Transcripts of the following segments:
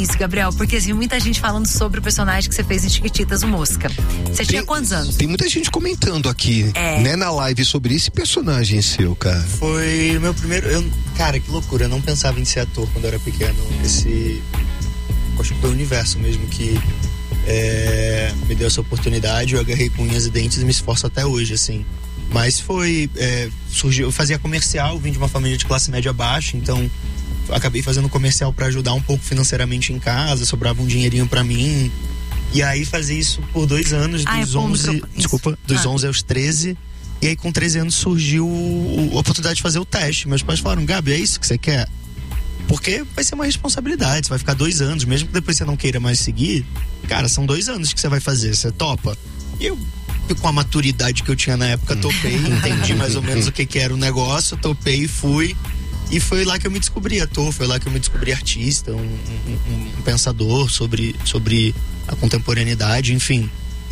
Isso, Gabriel, porque assim, muita gente falando sobre o personagem que você fez em Chiquititas, o Mosca. Você tinha quantos anos? Tem muita gente comentando aqui, né, na live sobre esse personagem seu, cara. Foi meu primeiro... Cara, que loucura, eu não pensava em ser ator quando eu era pequeno. Acho que foi o universo mesmo que me deu essa oportunidade. Eu agarrei com unhas e dentes e me esforço até hoje, assim. Mas surgiu, eu fazia comercial, vim de uma família de classe média baixa, então acabei fazendo comercial para ajudar um pouco financeiramente em casa, sobrava um dinheirinho para mim. E aí fazia isso por 2 anos, dos 11 aos 13. E aí com 13 anos surgiu a oportunidade de fazer o teste. Meus pais falaram: Gabi, é isso que você quer? Porque vai ser uma responsabilidade, você vai ficar 2 anos, mesmo que depois você não queira mais seguir. Cara, são 2 anos que você vai fazer, você topa? E eu, com a maturidade que eu tinha na época, topei, entendi mais ou menos o que era o negócio, topei e fui. E foi lá que eu me descobri ator, foi lá que eu me descobri artista, um pensador sobre a contemporaneidade, enfim.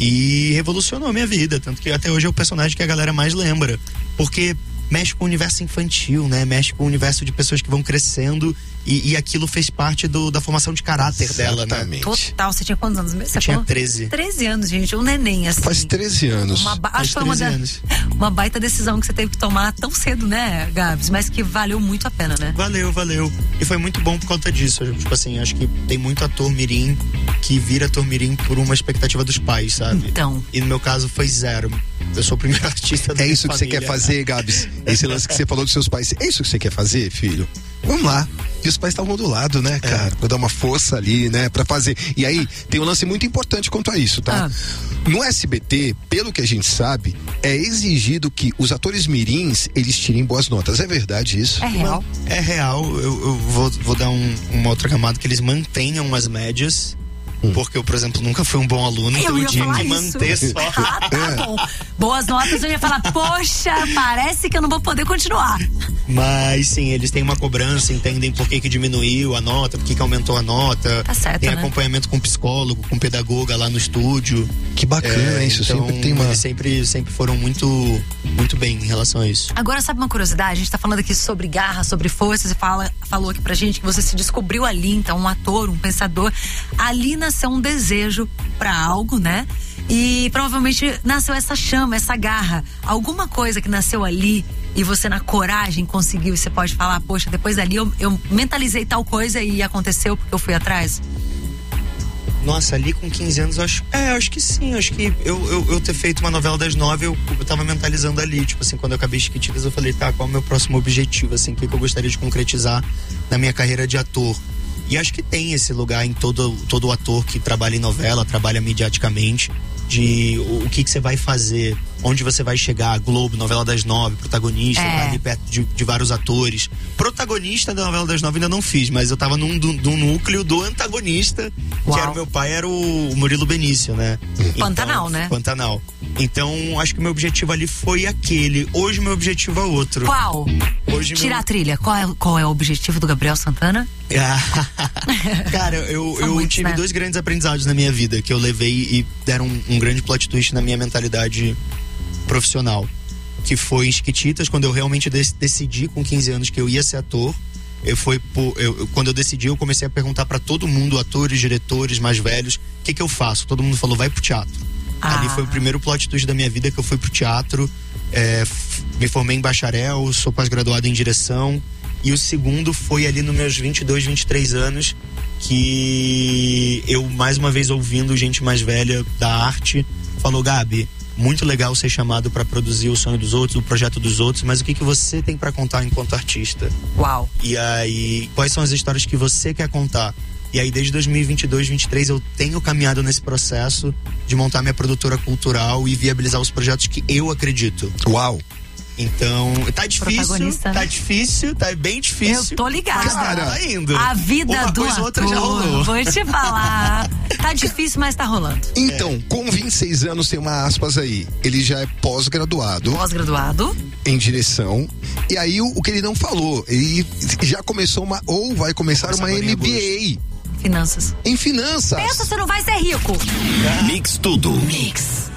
E revolucionou a minha vida, tanto que até hoje é o personagem que a galera mais lembra. Porque mexe com o universo infantil, né? Mexe com o universo de pessoas que vão crescendo e aquilo fez parte da formação de caráter dela, né? Total. Você tinha quantos anos mesmo? Eu tinha 13. 13 anos, gente. Um neném, assim. Faz 13 anos. Acho que foi uma baita decisão que você teve que tomar tão cedo, né, Gabs? Mas que valeu muito a pena, né? Valeu. E foi muito bom por conta disso. Tipo assim, acho que tem muito ator mirim que vira ator mirim por uma expectativa dos pais, sabe? Então. E no meu caso foi 0. Eu sou o primeiro artista da É isso minha que família. você quer fazer, Gabs? Esse lance que você falou dos seus pais. É isso que você quer fazer, filho? Vamos lá. E os pais estavam do lado, né, cara? Pra dar uma força ali, né? Pra fazer. E aí, tem um lance muito importante quanto a isso, tá? No SBT, pelo que a gente sabe, é exigido que os atores mirins, eles tirem boas notas. É verdade isso? É real? É real. Eu vou dar uma outra camada, que eles mantenham as médias. Porque eu, por exemplo, nunca fui um bom aluno, então eu tinha que manter só. Tá bom. Boas notas, eu ia falar, poxa, parece que eu não vou poder continuar. Mas sim, eles têm uma cobrança, entendem por que diminuiu a nota, por que aumentou a nota. Tá certo, tem né? acompanhamento com psicólogo, com pedagoga lá no estúdio. Que bacana isso, então, sempre tem uma... Eles sempre foram muito bem em relação a isso. Agora, sabe uma curiosidade? A gente tá falando aqui sobre garra, sobre força. Você falou aqui pra gente que você se descobriu ali, então, um ator, um pensador. Ali nasceu um desejo pra algo, né? E provavelmente nasceu essa chama, essa garra. Alguma coisa que nasceu ali e você na coragem conseguiu, e você pode falar, poxa, depois dali eu mentalizei tal coisa e aconteceu porque eu fui atrás? Nossa, ali com 15 anos, eu acho que sim. Acho que eu ter feito uma novela das 9, eu tava mentalizando ali. Tipo assim, quando eu acabei Chiquititas, eu falei, tá, qual é o meu próximo objetivo? Assim, o que eu gostaria de concretizar na minha carreira de ator? E acho que tem esse lugar em todo ator que trabalha em novela, trabalha mediaticamente, de o que você vai fazer, onde você vai chegar. Globo, novela das 9, protagonista, tá ali perto de vários atores. Protagonista da novela das 9 ainda não fiz, mas eu tava num núcleo do antagonista, que era o meu pai, era o Murilo Benício, né? Pantanal, então, né? Pantanal. Então, acho que o meu objetivo ali foi aquele. Hoje o meu objetivo é outro. Qual? Tirar a trilha. Qual é o objetivo do Gabriel Santana? Cara, eu tive 2 grandes aprendizados na minha vida que eu levei e deram um grande plot twist na minha mentalidade profissional, que foi em Chiquititas, quando eu realmente decidi com 15 anos que eu ia ser ator. Quando eu decidi, eu comecei a perguntar pra todo mundo, atores, diretores mais velhos, o que eu faço? Todo mundo falou, vai pro teatro. Ali foi o primeiro plot twist da minha vida, que eu fui pro teatro, me formei em bacharel, sou pós-graduado em direção. E o segundo foi ali nos meus 22, 23 anos, que eu, mais uma vez ouvindo gente mais velha da arte, falou, Gabi, muito legal ser chamado para produzir o sonho dos outros, o projeto dos outros, mas o que você tem para contar enquanto artista? Uau! E aí, quais são as histórias que você quer contar? E aí, desde 2022, 2023, eu tenho caminhado nesse processo de montar minha produtora cultural e viabilizar os projetos que eu acredito. Uau! Então, tá difícil, tá bem difícil. Eu tô ligada. Cara, tá indo. A vida uma do coisa ator, outra já rolou. vou te falar. Tá difícil, mas tá rolando. Então, com 26 anos, tem uma aspas aí. Ele já é pós-graduado. Pós-graduado. Em direção. E aí, o que ele não falou, ele já começou ou vai começar uma MBA. Finanças. Em finanças. Pensa, você não vai ser rico. Mix tudo. Mix.